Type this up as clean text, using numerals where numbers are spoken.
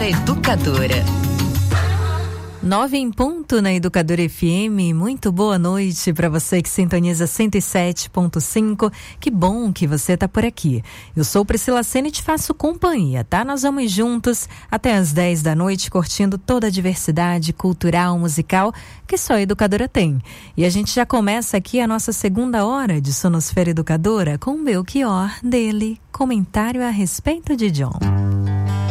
Hora Educadora. 9 em ponto na Educadora FM. Muito boa noite para você que sintoniza 107.5. Que bom que você tá por aqui. Eu sou Priscila Sena e te faço companhia, tá? Nós vamos juntos até as 10 da noite curtindo toda a diversidade cultural, musical que só a Educadora tem. E a gente já começa aqui a nossa segunda hora de Sonosfera Educadora com o Belchior, dele, comentário a respeito de John.